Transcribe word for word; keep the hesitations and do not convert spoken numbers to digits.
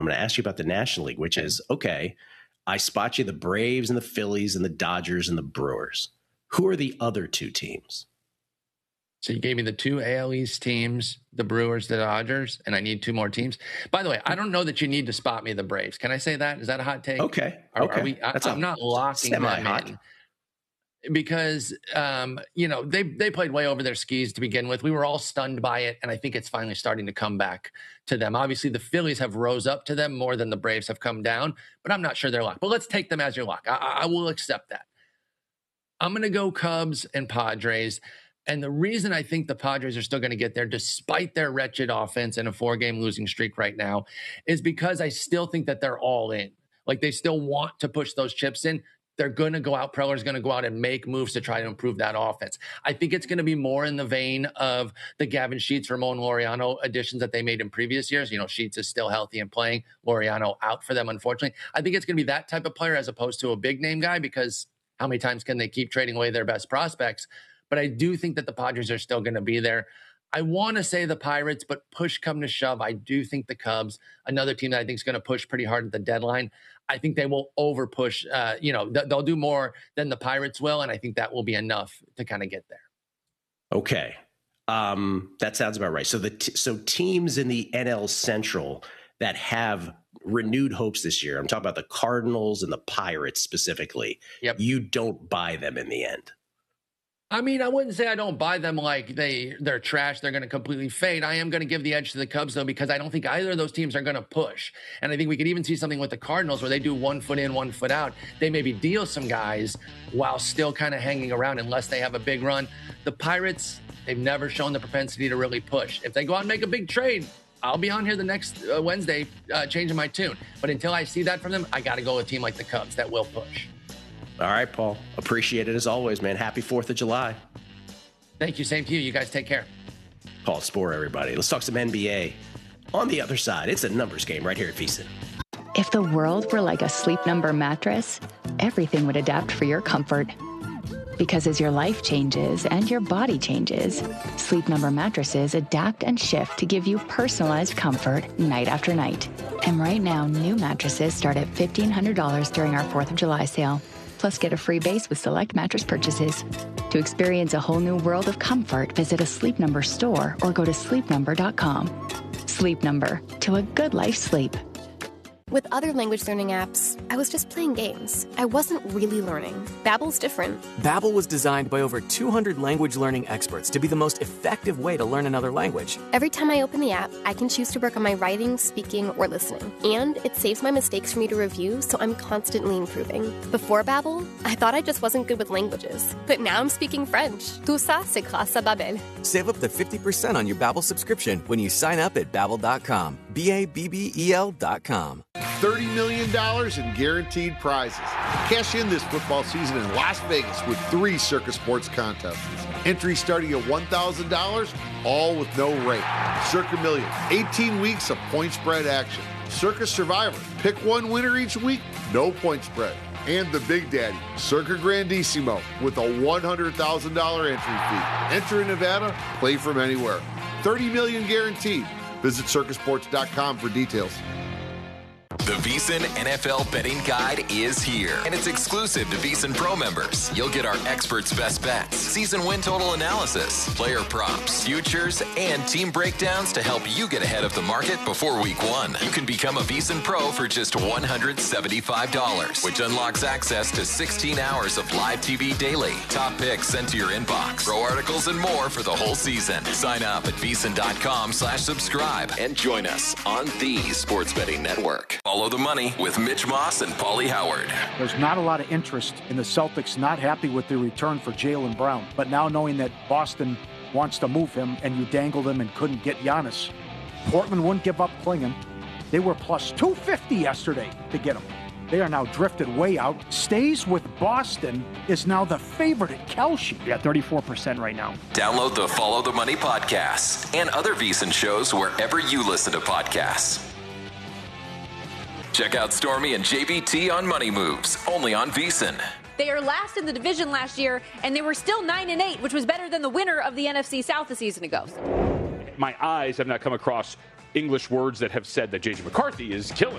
I'm going to ask you about the National League, which is, okay, I spot you the Braves and the Phillies and the Dodgers and the Brewers. Who are the other two teams? So you gave me the two A L East teams, the Brewers, the Dodgers, and I need two more teams. By the way, I don't know that you need to spot me the Braves. Can I say that? Is that a hot take? Okay. Are, okay. Are we, I, That's I'm not locking them in. Because, um, you know, they they played way over their skis to begin with. We were all stunned by it, and I think it's finally starting to come back to them. Obviously, the Phillies have rose up to them more than the Braves have come down, but I'm not sure they're locked. But let's take them as your lock. I, I will accept that. I'm going to go Cubs and Padres. And the reason I think the Padres are still going to get there, despite their wretched offense and a four-game losing streak right now, is because I still think that they're all in. Like, they still want to push those chips in. They're going to go out. Preller's going to go out and make moves to try to improve that offense. I think it's going to be more in the vein of the Gavin Sheets, Ramon Laureano additions that they made in previous years. You know, Sheets is still healthy and playing. Laureano out for them, unfortunately. I think it's going to be that type of player as opposed to a big-name guy, because how many times can they keep trading away their best prospects? But I do think that the Padres are still going to be there. I want to say the Pirates, but push come to shove, I do think the Cubs, another team that I think is going to push pretty hard at the deadline. I think they will over push. Uh, you know, th- they'll do more than the Pirates will, and I think that will be enough to kind of get there. Okay, um, that sounds about right. So the t- so teams in the N L Central that have renewed hopes this year, I'm talking about the Cardinals and the Pirates specifically. Yep. You don't buy them in the end. I mean, I wouldn't say I don't buy them like they, they're trash. They're going to completely fade. I am going to give the edge to the Cubs, though, because I don't think either of those teams are going to push. And I think we could even see something with the Cardinals where they do one foot in, one foot out. They maybe deal some guys while still kind of hanging around unless they have a big run. The Pirates, they've never shown the propensity to really push. If they go out and make a big trade, I'll be on here the next uh, Wednesday uh, changing my tune. But until I see that from them, I got to go with a team like the Cubs that will push. All right, Paul. Appreciate it as always, man. Happy fourth of July. Thank you. Same to you. You guys take care. Paul Sporer, everybody. Let's talk some N B A. On the other side, it's a numbers game right here at VSiN. If the world were like a Sleep Number mattress, everything would adapt for your comfort. Because as your life changes and your body changes, Sleep Number mattresses adapt and shift to give you personalized comfort night after night. And right now, new mattresses start at fifteen hundred dollars during our fourth of July sale. Plus, get a free base with select mattress purchases. To experience a whole new world of comfort, visit a Sleep Number store or go to sleep number dot com. Sleep Number, to a good life sleep. With other language learning apps, I was just playing games. I wasn't really learning. Babbel's different. Babbel was designed by over two hundred language learning experts to be the most effective way to learn another language. Every time I open the app, I can choose to work on my writing, speaking, or listening. And it saves my mistakes for me to review, so I'm constantly improving. Before Babbel, I thought I just wasn't good with languages. But now I'm speaking French. Tout ça, c'est grâce à Babbel. Save up to fifty percent on your Babbel subscription when you sign up at babbel dot com. B A B B E L dot com. thirty million dollars in guaranteed prizes. Cash in this football season in Las Vegas with three Circa Sports contests. Entry starting at one thousand dollars, all with no rate. Circa Million, eighteen weeks of point spread action. Circa Survivor, pick one winner each week, no point spread. And the Big Daddy, Circa Grandissimo, with a one hundred thousand dollars entry fee. Enter in Nevada, play from anywhere. thirty million dollars guaranteed. Visit circa sports dot com for details. The VSiN N F L Betting Guide is here, and it's exclusive to VSiN Pro members. You'll get our experts' best bets, season win total analysis, player props, futures, and team breakdowns to help you get ahead of the market before week one. You can become a VSiN Pro for just one hundred seventy-five dollars, which unlocks access to sixteen hours of live T V daily, top picks sent to your inbox, pro articles, and more for the whole season. Sign up at VSiN dot com slash subscribe and join us on the Sports Betting Network. Follow the money with Mitch Moss and Paulie Howard. There's not a lot of interest in the Celtics, not happy with their return for Jaylen Brown. But now knowing that Boston wants to move him and you dangled him and couldn't get Giannis, Portland wouldn't give up Klingon. They were plus two fifty yesterday to get him. They are now drifted way out. Stays with Boston, is now the favorite at Kelce. Yeah, thirty-four percent right now. Download the Follow the Money podcast and other VSiN shows wherever you listen to podcasts. Check out Stormy and J B T on Money Moves, only on VSiN. They are last in the division last year, and they were still nine and eight, which was better than the winner of the N F C South a season ago. My eyes have not come across English words that have said that J J McCarthy is killing.